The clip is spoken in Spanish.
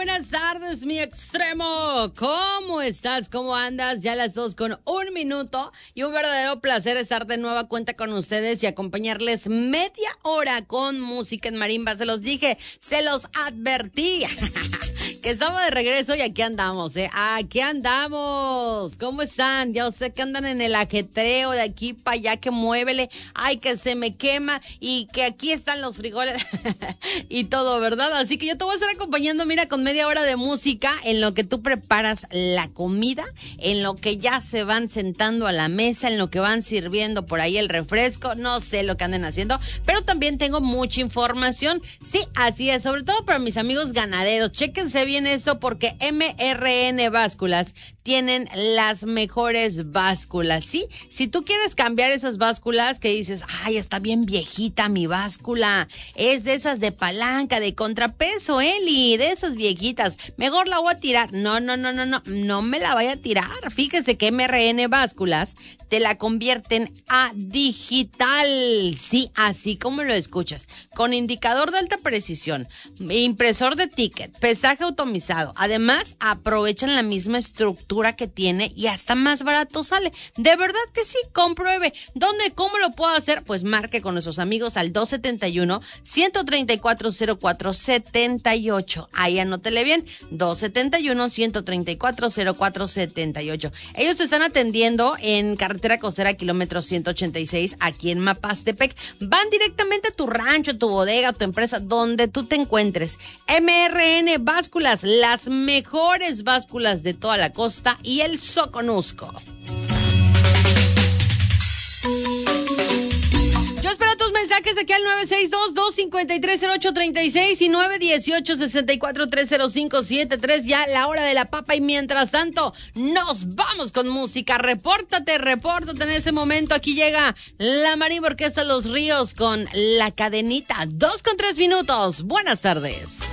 buenas tardes, mi extremo. ¿Cómo estás? ¿Cómo andas? Ya las 2:01 y un verdadero placer estar de nueva cuenta con ustedes y acompañarles media hora con música en marimba. Se los dije, se los advertí que estamos de regreso y aquí andamos, Aquí andamos. ¿Cómo están? Ya sé que andan en el ajetreo de aquí para allá, que muévele. Ay, que se me quema y que aquí están los frijoles y todo, ¿verdad? Así que yo te voy a estar acompañando, mira, con media hora de música en lo que tú preparas la comida, en lo que ya se van sentando a la mesa, en lo que van sirviendo por ahí el refresco, no sé lo que anden haciendo, pero también tengo mucha información. Sí, así es, sobre todo para mis amigos ganaderos. Chéquense bien esto porque MRN Básculas tienen las mejores básculas, ¿sí? Si tú quieres cambiar esas básculas que dices, ay, está bien viejita mi báscula, es de esas de palanca, de contrapeso, Eli, de esas viejitas, mejor la voy a tirar. No me la vaya a tirar. Fíjese que MRN Básculas te la convierten a digital, sí, así como lo escuchas, con indicador de alta precisión, impresor de ticket, pesaje automizado. Además, aprovechan la misma estructura que tiene y hasta más barato sale. De verdad que sí, compruebe. ¿Dónde? ¿Cómo lo puedo hacer? Pues marque con nuestros amigos al 271-134-0478. Ahí anótele bien, 271-134-0478. Ellos te están atendiendo en carretera costera kilómetro 186 aquí en Mapastepec. Van directamente a tu rancho, tu bodega, tu empresa, donde tú te encuentres. MRN Básculas, las mejores básculas de toda la costa y el Soconusco. Yo espero tus mensajes aquí al 962-253-0836 y 918-64-30573. Ya la hora de la papa y mientras tanto nos vamos con música. Repórtate en ese momento. Aquí llega la Marimba Orquesta Los Ríos con La Cadenita. 2:03. Buenas tardes.